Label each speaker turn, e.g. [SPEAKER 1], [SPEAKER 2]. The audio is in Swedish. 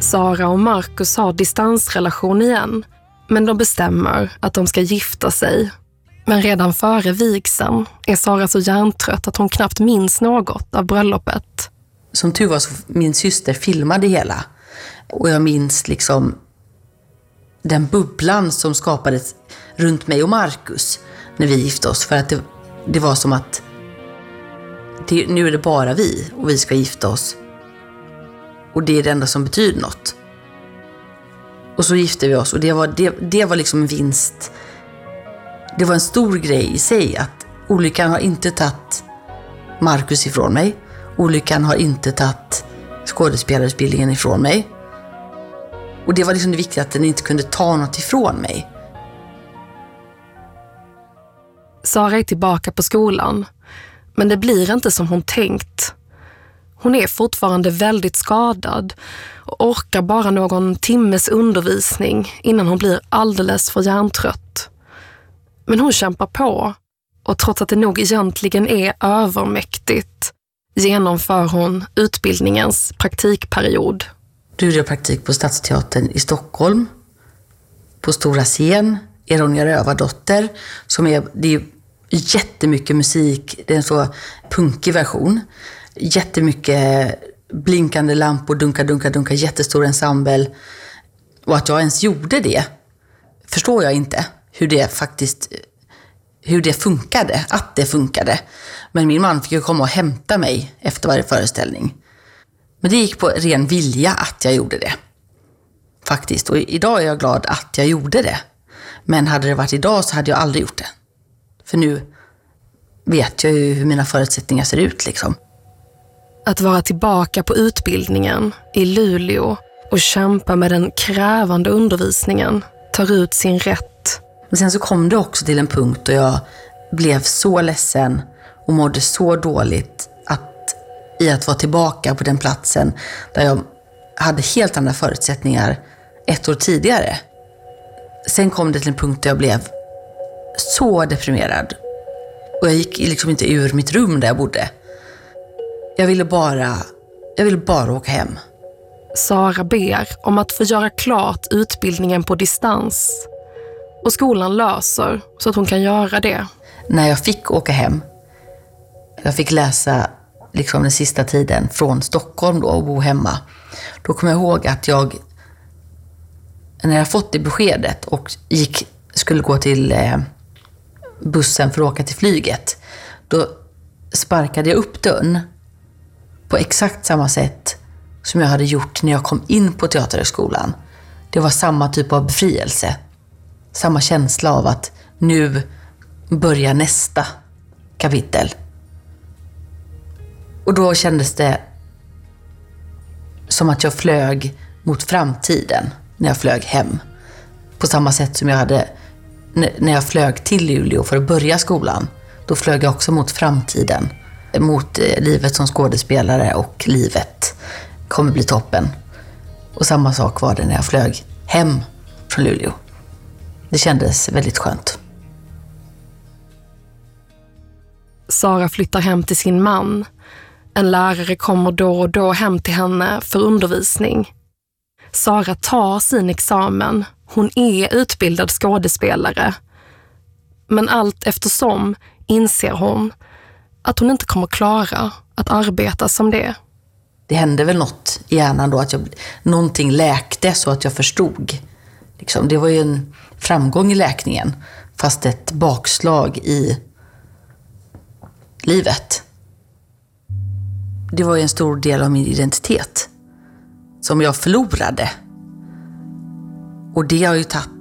[SPEAKER 1] Sara och Marcus har distansrelation igen, men de bestämmer att de ska gifta sig. Men redan före vigseln är Sara så hjärntrött att hon knappt minns något av bröllopet.
[SPEAKER 2] Som tur var så min syster filmade hela. Och jag minns liksom den bubblan som skapades runt mig och Marcus när vi gifte oss. För att det var som att nu är det bara vi och vi ska gifta oss. Och det är det enda som betyder något. Och så gifte vi oss och det var liksom en vinst. Det var en stor grej i sig att olyckan har inte tagit Marcus ifrån mig. Olyckan har inte tagit skådespelarutbildningen ifrån mig. Och det var liksom det viktiga att den inte kunde ta något ifrån mig.
[SPEAKER 1] Sara är tillbaka på skolan, men det blir inte som hon tänkt. Hon är fortfarande väldigt skadad och orkar bara någon timmes undervisning innan hon blir alldeles för hjärntrött. Men hon kämpar på och trots att det nog egentligen är övermäktigt genomför hon utbildningens praktikperiod.
[SPEAKER 2] Du gjorde praktik på Stadsteatern i Stockholm, på Stora Scen, Ronja Rövardotter, det är jättemycket musik, det är en så punkig version. Jättemycket blinkande lampor, dunka, jättestor ensemble. Och att jag ens gjorde det förstår jag inte hur det funkade, att det funkade. Men min man fick ju komma och hämta mig efter varje föreställning. Men det gick på ren vilja att jag gjorde det. Faktiskt. Och idag är jag glad att jag gjorde det. Men hade det varit idag så hade jag aldrig gjort det. För nu vet jag ju hur mina förutsättningar ser ut liksom.
[SPEAKER 1] Att vara tillbaka på utbildningen i Luleå och kämpa med den krävande undervisningen tar ut sin rätt.
[SPEAKER 2] Men sen så kom det också till en punkt då jag blev så ledsen och mådde så dåligt att vara tillbaka på den platsen där jag hade helt andra förutsättningar 1 år tidigare. Sen kom det till en punkt där jag blev så deprimerad. Och jag gick liksom inte ur mitt rum där jag bodde. Jag ville bara åka hem.
[SPEAKER 1] Sara ber om att få göra klart utbildningen på distans. Och skolan löser så att hon kan göra det.
[SPEAKER 2] När jag fick åka hem, jag fick läsa liksom den sista tiden från Stockholm då och bo hemma. Då kommer jag ihåg att när jag fått det beskedet och skulle gå till bussen för att åka till flyget, då sparkade jag upp dörren på exakt samma sätt som jag hade gjort när jag kom in på Teaterhögskolan. Det var samma typ av befrielse. Samma känsla av att nu börjar nästa kapitel. Och då kändes det som att jag flög mot framtiden när jag flög hem. På samma sätt som jag hade när jag flög till Luleå för att börja skolan. Då flög jag också mot framtiden. Mot livet som skådespelare och livet kommer bli toppen. Och samma sak var det när jag flög hem från Luleå. Det kändes väldigt skönt.
[SPEAKER 1] Sara flyttar hem till sin man. En lärare kommer då och då hem till henne för undervisning. Sara tar sin examen. Hon är utbildad skådespelare. Men allt eftersom inser hon att hon inte kommer klara att arbeta som det.
[SPEAKER 2] Det hände väl något i hjärnan då, att någonting läkte så att jag förstod. Liksom, det var ju en framgång i läkningen, fast ett bakslag i livet. Det var ju en stor del av min identitet som jag förlorade. Och det har ju tagit